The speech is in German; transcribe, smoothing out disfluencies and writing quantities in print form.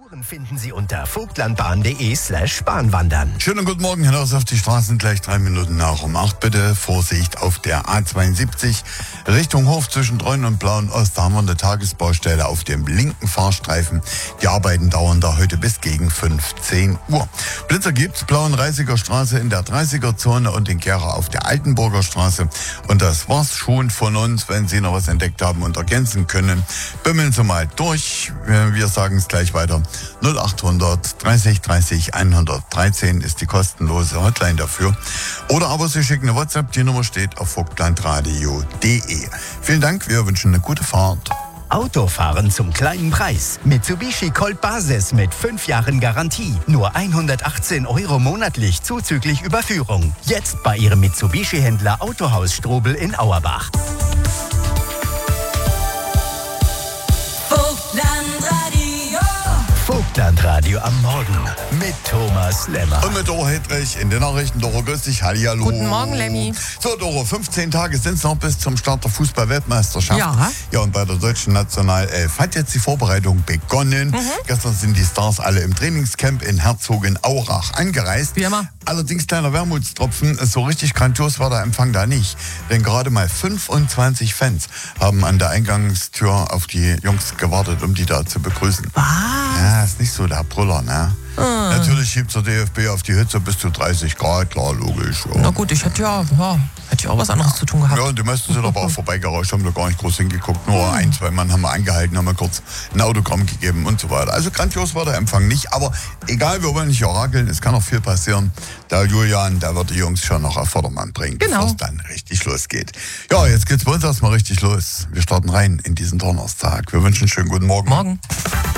Finden Sie unter vogtlandbahn.de/Bahnwandern. Schönen guten Morgen hinaus auf die Straßen, gleich 3 Minuten nach um 8. Bitte Vorsicht auf der A72 Richtung Hof zwischen Treuen und Blauen Ost. Da haben wir eine Tagesbaustelle auf dem linken Fahrstreifen. Die Arbeiten dauern da heute bis gegen 15 Uhr. Blitzer gibt's, Blauen-Reisiger Straße in der 30er-Zone und in Gera auf der Altenburger Straße. Und das war's schon von uns. Wenn Sie noch was entdeckt haben und ergänzen können, bimmeln Sie mal durch. Wir sagen es gleich weiter. 0800 30 30 113 ist die kostenlose Hotline dafür. Oder aber Sie schicken eine WhatsApp, die Nummer steht auf vogtlandradio.de. Vielen Dank, wir wünschen eine gute Fahrt. Autofahren zum kleinen Preis. Mitsubishi Colt Basis mit 5 Jahren Garantie. Nur 118 € monatlich zuzüglich Überführung. Jetzt bei Ihrem Mitsubishi-Händler Autohaus Strobel in Auerbach. Vogtlandradio am Morgen mit Thomas Lemmer. Und mit Doro Hedrich in den Nachrichten. Doro, grüß dich, hallihallo. Guten Morgen, Lemmy. So, Doro, 15 Tage sind es noch bis zum Start der Fußball-Weltmeisterschaft. Ja. Ja, und bei der deutschen Nationalelf hat jetzt die Vorbereitung begonnen. Gestern sind die Stars alle im Trainingscamp in Herzogenaurach angereist. Wie immer. Allerdings kleiner Wermutstropfen, so richtig grandios war der Empfang da nicht. Denn gerade mal 25 Fans haben an der Eingangstür auf die Jungs gewartet, um die da zu begrüßen. Was? Ja, ist nicht so der Brüller, ne? Natürlich schiebt der DFB auf die Hitze bis zu 30 Grad, klar, logisch. Ja. Na gut, ich hätte ja auch was anderes zu tun gehabt. Ja, und die meisten sind aber auch vorbeigerauscht, haben da gar nicht groß hingeguckt. Nur 1, 2 Mann haben wir angehalten, haben wir kurz ein Autogramm gegeben und so weiter. Also grandios war der Empfang nicht, aber egal, wir wollen nicht orakeln, es kann noch viel passieren. Der Julian, der wird die Jungs schon noch auf Vordermann bringen, bevor es dann richtig losgeht. Ja, jetzt geht's bei uns erstmal richtig los. Wir starten rein in diesen Donnerstag. Wir wünschen einen schönen guten Morgen. Morgen.